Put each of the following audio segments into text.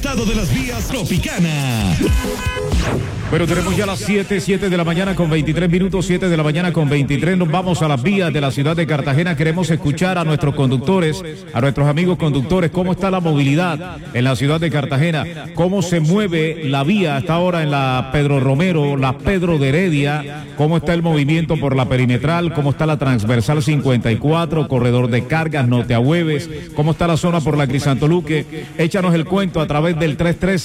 estado de las vías Tropicana. Bueno, tenemos ya las 7 de la mañana con 23 minutos, 7 de la mañana con 23. Nos vamos a las vías de la ciudad de Cartagena. Queremos escuchar a nuestros conductores, a nuestros amigos conductores, cómo está la movilidad en la ciudad de Cartagena, cómo se mueve la vía hasta ahora en la Pedro Romero, la Pedro de Heredia, cómo está el movimiento por la perimetral, cómo está la transversal 54, corredor de cargas, no te ahueves, cómo está la zona por la Crisantoluque. Échanos el cuento a través del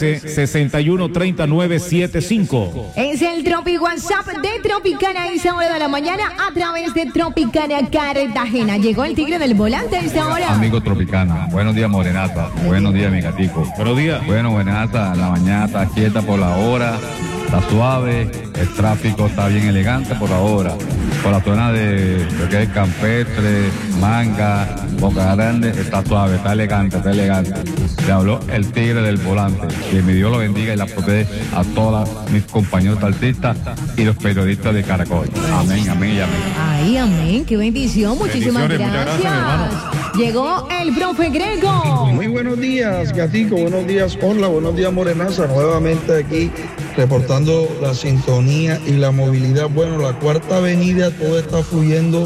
313-613975. Es el Tropi WhatsApp de Tropicana a esa hora de la mañana a través de Tropicana Cartagena. Llegó el tigre del volante a esta hora. Amigo Tropicana, buenos días Morenata, buenos días mi gatico. Buenos días. Bueno, Morenata, la mañana está quieta por la hora, está suave, el tráfico está bien elegante por la hora. Por la zona de lo que es Campestre, Manga, Boca Grande, está suave, está elegante, está elegante. Le habló el tigre del volante. Que mi Dios lo bendiga y la protege a todos mis compañeros artistas y los periodistas de Caracol. Amén, amén y amén. Ay, amén, qué bendición, muchísimas gracias. Mi hermano. Llegó el profe Grego. Muy buenos días, gatico, buenos días, Orla, buenos días, Morenaza, nuevamente aquí reportando la sintonía y la movilidad. Bueno, la Cuarta Avenida, todo está fluyendo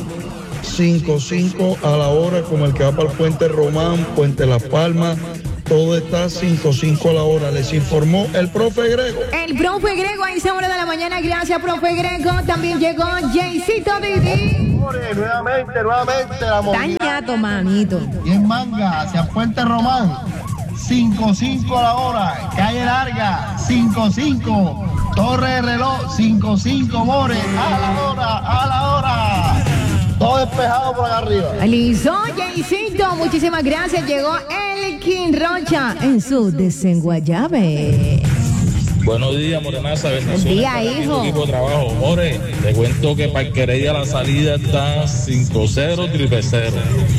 5-5 a la hora, como el que va para el Puente Román, Puente Las Palmas, todo está 5-5 a la hora. Les informó el profe Grego. El profe Grego a esa hora de la mañana, gracias, profe Grego. También llegó Jaycito Didi. Nuevamente, la movilidad. Tañato, manito. Y en Manga, hacia Puente Román, 5-5 a la hora. Calle Larga, 5-5. Torre de Reloj, 5-5, More, a la hora. Todo despejado por acá arriba. Listo, Jaycito, muchísimas gracias. Llegó el King Rocha en su desenguayabe. Buenos días, Morenaza. Buen día, hijo. Equipo de trabajo. More, te cuento que Parque Heredia la salida está 5-0-0.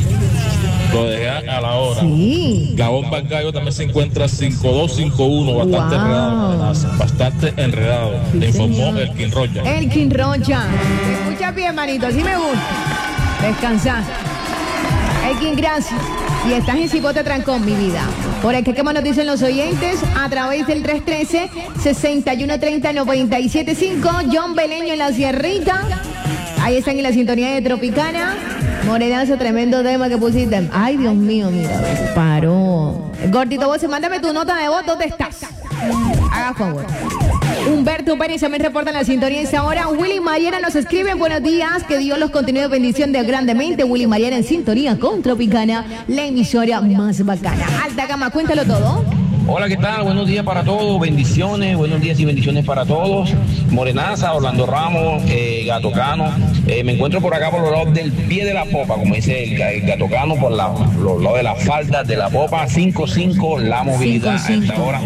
Lo dejé a la hora. Sí. La bomba Gallo también se encuentra 5-2-5-1. Bastante enredado, Morenaza. Bastante enredado. Sí, Le informó señor. el King Rocha. El King Rocha. Me escucha bien, manito, así me gusta. Descansar. El King, gracias. Y estás en Cipote Trancón, mi vida. Por aquí, ¿qué más nos dicen los oyentes? A través del 313-6130-975. John Beleño en la Sierrita. Ahí están en la sintonía de Tropicana. Morenazo, tremendo tema que pusiste. Ay, Dios mío, mira, paró. Gordito, vos, mándame tu nota de voz. ¿Dónde estás? Haga favor. Humberto Pérez también reporta en la sintonía esta hora. Willy Mariana nos escribe: buenos días, que Dios los continúe bendición de grandemente. Willy Mariana en sintonía con Tropicana, la emisora más bacana. Alta Gama, cuéntalo todo. Hola, ¿qué tal? Buenos días para todos, bendiciones, buenos días y bendiciones para todos. Morenaza, Orlando Ramos, Gato Cano. Me encuentro por acá por los lados del pie de la popa, como dice el Gato Cano, por los lados de las faldas de la popa, 5-5 la movilidad 5-5. a esta hora.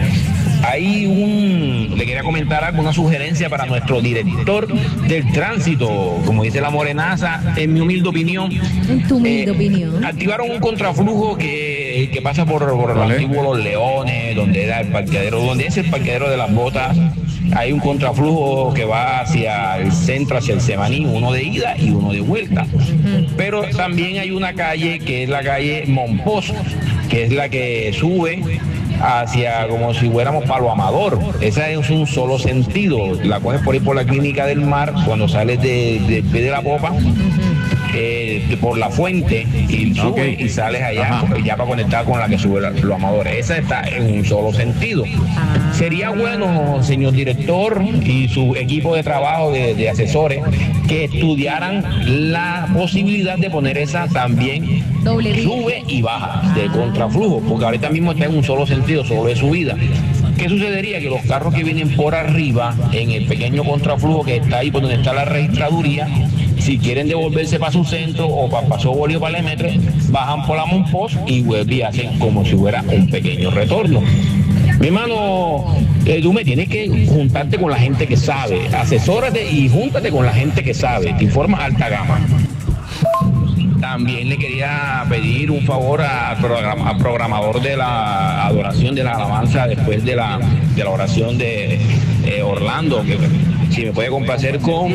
Le quería comentar algo, una sugerencia para nuestro director del tránsito, como dice la Morenaza, en mi humilde opinión. En tu humilde opinión. Activaron un contraflujo que pasa por el antiguo Los Leones, donde era el parqueadero, donde es el parqueadero de las botas. Hay un contraflujo que va hacia el centro, hacia el Semaní, uno de ida y uno de vuelta. Pero también hay una calle que es la calle Monpós, que es la que sube hacia como si fuéramos Palo Amador. Esa es un solo sentido. La coges por ahí por la Clínica del Mar, cuando sales de la popa, por la fuente, y subes y sales allá, ya para conectar con la que sube los Amadores. Esa está en un solo sentido. Sería bueno, señor director y su equipo de trabajo de asesores, que estudiaran la posibilidad de poner esa también sube y baja de contraflujo, porque ahorita mismo está en un solo sentido, solo de subida. ¿Qué sucedería? Que los carros que vienen por arriba, en el pequeño contraflujo que está ahí por donde está la registraduría, si quieren devolverse para su centro o para Paso Bolívar, para Lemetre, bajan por la Monpós y vuelven y hacen como si fuera un pequeño retorno. Mi hermano, tú me tienes que juntarte con la gente que sabe, asesórate y júntate con la gente que sabe, te informa Alta Gama. También le quería pedir un favor al programador de la adoración, de la alabanza después de la oración de Orlando, que si me puede complacer con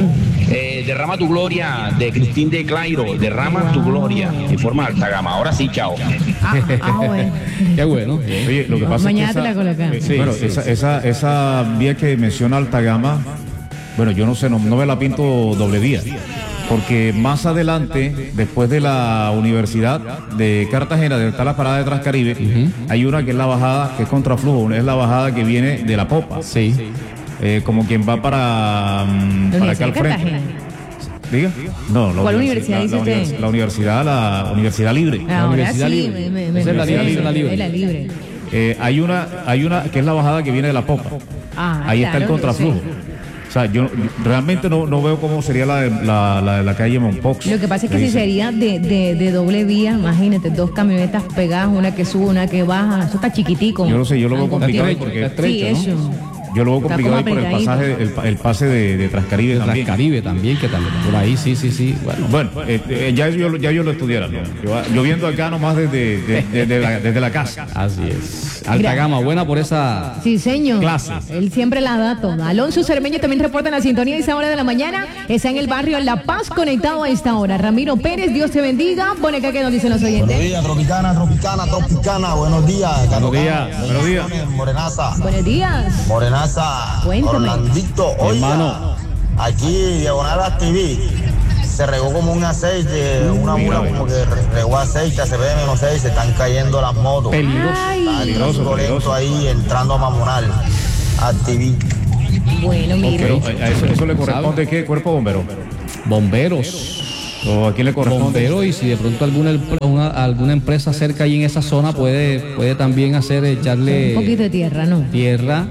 Derrama tu gloria de Cristín de Clairo. Derrama tu gloria en forma de alta gama. Ahora sí, chao. Bueno. Qué bueno. Oye, lo que pasa Mañana es que te la colocamos. bueno, esa vía que menciona alta gama, bueno, yo no sé, no me la pinto doble vía. Porque más adelante, después de la Universidad de Cartagena, donde está la parada de Transcaribe, hay una que es la bajada, que es contraflujo, una es la bajada que viene de la Popa. Sí. Como quien va para acá al frente. ¿Diga? No, ¿Cuál universidad dice usted? La Universidad Libre. Ahora Universidad sí, Libre. me Esa es la Libre. Es la Libre. Hay una que es la bajada que viene de la Popa. Ahí está el contraflujo. Sí. O sea, yo realmente no veo cómo sería la calle Monpox. Lo que pasa es que si sería de doble vía, imagínate, 2 camionetas pegadas, una que sube, una que baja, eso está chiquitico. Yo no sé, yo lo veo complicado porque sí, eso. Yo lo veo complicado ahí por el pasaje, el pase de Transcaribe De también. Transcaribe también, que también por ahí, sí. Bueno, ya yo lo estudiara, ¿no? Yo viendo acá nomás desde la casa. Así es. Alta gama, buena por esa Sí, señor. clase. Él siempre la da toda. Alonso Cermeño también reporta en la sintonía de esa hora de la mañana. Está en el barrio La Paz conectado a esta hora. Ramiro Pérez, Dios te bendiga. Pone acá que nos dicen los oyentes. Buenos días, Tropicana. Buenos días. Buenos días. Morenaza. Buenos días. Morenaza. Cuéntame. Orlandito, oiga, Hermano. aquí Diagonal TV se regó como un aceite, una mula como que regó aceite, se ve menos 6, se están cayendo las motos. Peligroso. Lento ahí entrando a Mamonal, a TV. Bueno, mire. Pero a eso le corresponde, ¿qué? ¿Cuerpo bombero? Bomberos. ¿O a quién le corresponde? Bombero, y si de pronto alguna empresa cerca ahí en esa zona puede también echarle Un poquito de tierra, ¿no? tierra,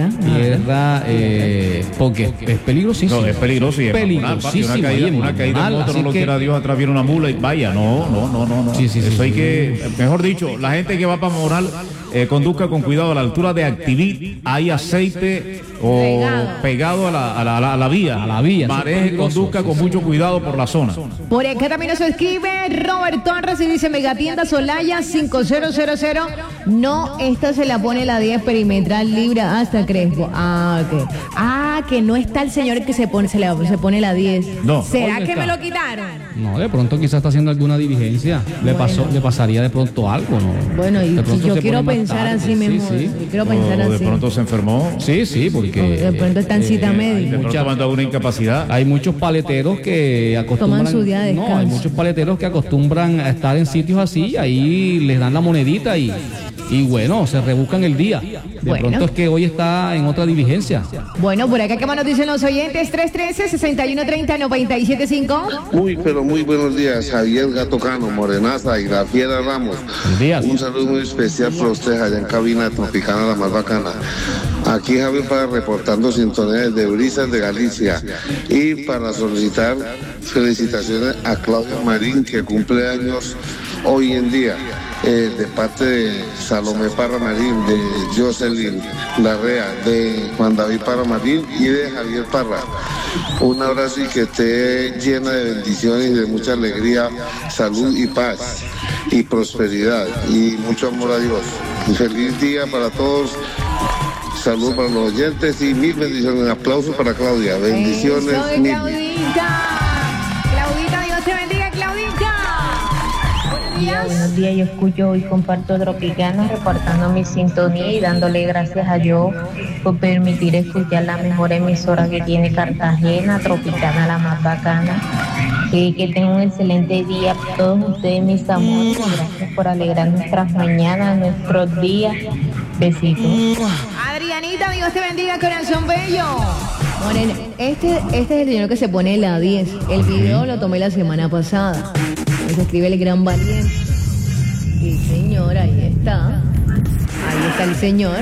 porque es peligrosísimo. No, es peligroso y es peligrosísimo. una caída de moto, no lo quiera Dios, atrás viene una mula y vaya, no. Sí, Eso hay que, mejor dicho, la gente que va para Moral, conduzca con cuidado. A la altura de Activit hay aceite pegado a la vía. A la vía. Maneje, conduzca con mucho cuidado por la zona. Por acá también nos escribe Robert Torres y dice Megatienda Solaya 5000. No, esta se la pone la 10 perimetral libre hasta Crespo. Ok. Que no está el señor que se pone la 10. No. ¿Será Hoy que no me está. lo quitaron? No, de pronto quizás está haciendo alguna diligencia. Le pasaría de pronto algo, ¿no? Bueno, y De pronto yo se quiero pone más pensar tarde. así mismo. Sí. Yo quiero pensar O de así. pronto se enfermó. Sí, porque De pronto está en cita médica. De pronto mandó una incapacidad. hay muchos paleteros que acostumbran. Toman su día de descanso. No, hay muchos paleteros que acostumbran a estar en sitios así, ahí les dan la monedita y bueno, se rebuscan el día. De Bueno. pronto es que hoy está en otra diligencia. Bueno, por acá, ¿qué más nos dicen los oyentes? 313-6130-975. Pero muy buenos días, Javier Gato Cano, Morenaza y la Fiera Ramos. Buenos días. Un saludo muy especial para usted allá en cabina Tropicana, la más bacana. Aquí Javier para reportando sintonías de Brisas de Galicia y para solicitar felicitaciones a Claudia Marín, que cumple años hoy en día. De parte de Salomé Parra Marín, de Jocelyn Larrea, de Juan David Parra Marín y de Javier Parra. Un abrazo y que esté llena de bendiciones y de mucha alegría, salud y paz y prosperidad y mucho amor a Dios. Y feliz día para todos. Salud para los oyentes y mil bendiciones. Un aplauso para Claudia. Bendiciones. Eso de Mil. Claudita, Dios te bendiga, Claudita. Buenos días, yo escucho y comparto Tropicana, reportando mi sintonía y dándole gracias a Dios por permitir escuchar la mejor emisora que tiene Cartagena, Tropicana, la más bacana. Que tengan un excelente día a todos ustedes, mis amores. Gracias por alegrar nuestras mañanas, nuestros días. Besitos. Adrianita, Dios te bendiga, corazón bello. Bueno, este es el señor que se pone la 10. El video lo tomé la semana pasada. Se escribe el gran valiente. Sí, señor, ahí está. Ahí está el señor.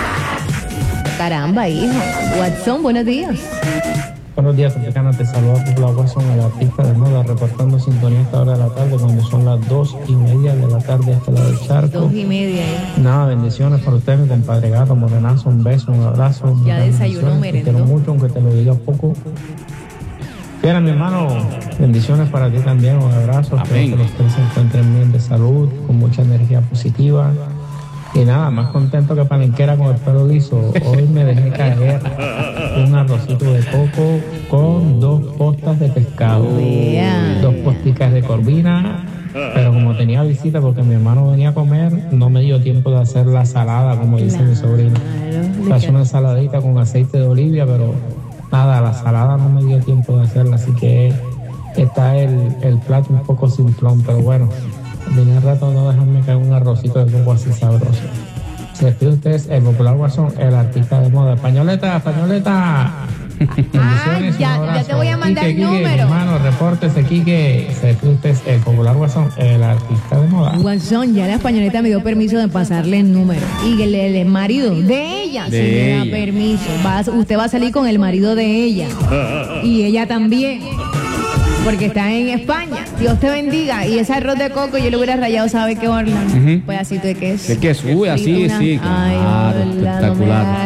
Caramba, hijo. Watson, buenos días. Buenos días, Tropicana, te saluda por la Watson a la pista de moda, reportando sintonía a esta hora de la tarde, cuando son las 2:30 de la tarde hasta la del charco. 2:30. Nada, bendiciones para usted, mi compadre Gato, Morenazo, un beso, un abrazo. Ya desayunó, bendiciones, te quiero merendó. mucho, aunque te lo diga poco. Fiera, mi hermano, bendiciones para ti también, un abrazo. Amén. Espero que los tres se encuentren bien de salud, con mucha energía positiva. Y nada, más contento que palenquera con el pelo liso. Hoy me dejé caer un arrocito de coco con 2 postas de pescado, 2 posticas de corvina. Pero como tenía visita porque mi hermano venía a comer, no me dio tiempo de hacer la salada, como dice mi sobrino. Hace una ensaladita con aceite de oliva, pero nada, la salada no me dio tiempo de hacerla, así que está el plato un poco simplón, pero bueno, vine al rato no dejarme caer un arrocito de coco así sabroso. Se despide ustedes, el popular Guasón, el artista de moda. Españoleta, españoleta. Ya te voy a mandar el número. Hermano, repórtese, Quique. Se despide usted, el popular Guasón, el artista de moda. Guasón, ya la españoleta me dio permiso de pasarle el número. Y el marido de ella sí me da permiso. Usted va a salir con el marido de ella. Y ella también. Porque está en España. Dios te bendiga. Y ese arroz de coco yo le hubiera rayado, ¿sabe qué, Orlando? Un pedacito de queso. De queso, uy, así, sí. Claro, espectacular.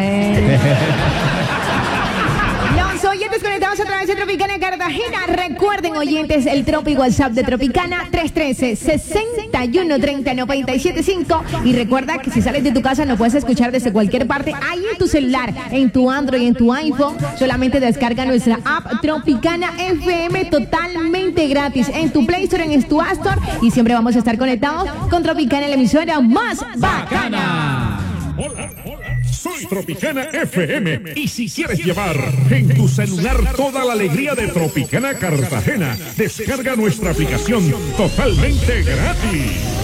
Los oyentes conectados a través de Tropicana Cartagena. Recuerden, oyentes, el Tropi WhatsApp de Tropicana 313-6130-975. Y recuerda que si sales de tu casa no puedes escuchar desde cualquier parte. Ahí en tu celular, en tu Android, en tu iPhone. Solamente descarga nuestra app Tropicana FM totalmente gratis. En tu Play Store, en tu App Store. Y siempre vamos a estar conectados con Tropicana, la emisora más bacana. Hola, soy Tropicana FM. Y si quieres llevar en tu celular toda la alegría de Tropicana Cartagena, descarga nuestra aplicación totalmente gratis.